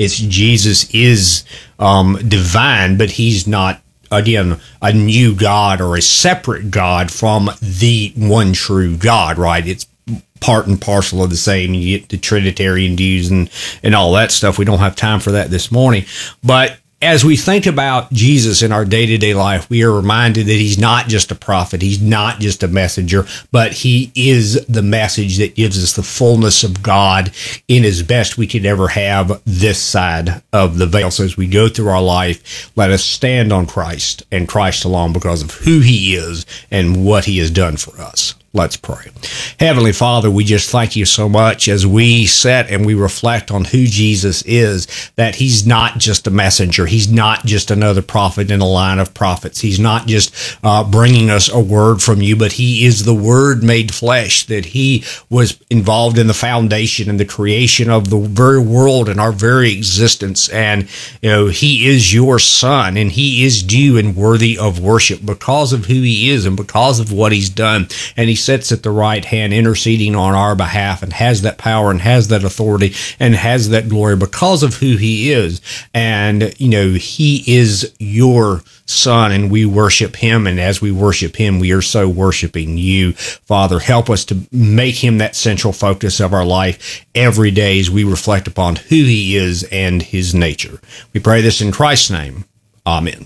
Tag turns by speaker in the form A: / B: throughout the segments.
A: It's Jesus is divine, but he's not, again, a new God or a separate God from the one true God, right? It's part and parcel of the same. You get the Trinitarian views and all that stuff. We don't have time for that this morning. But as we think about Jesus in our day-to-day life, we are reminded that he's not just a prophet, he's not just a messenger, but he is the message that gives us the fullness of God in as best we could ever have this side of the veil. So as we go through our life, let us stand on Christ and Christ alone because of who he is and what he has done for us. Let's pray. Heavenly Father, we just thank you so much as we sit and we reflect on who Jesus is, that he's not just a messenger. He's not just another prophet in a line of prophets. He's not just bringing us a word from you, but he is the Word made flesh, that he was involved in the foundation and the creation of the very world and our very existence. And, he is your Son, and he is due and worthy of worship because of who he is and because of what he's done. And he sits at the right hand interceding on our behalf and has that power and has that authority and has that glory because of who he is. And, he is your Son, and we worship him. And as we worship him, we are so worshiping you. Father, help us to make him that central focus of our life every day as we reflect upon who he is and his nature. We pray this in Christ's name. Amen.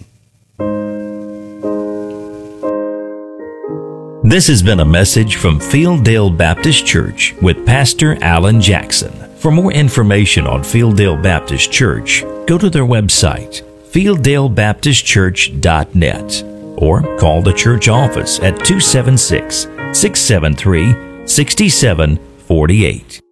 B: This has been a message from Fieldale Baptist Church with Pastor Alan Jackson. For more information on Fieldale Baptist Church, go to their website, fieldalebaptistchurch.net, or call the church office at 276-673-6748.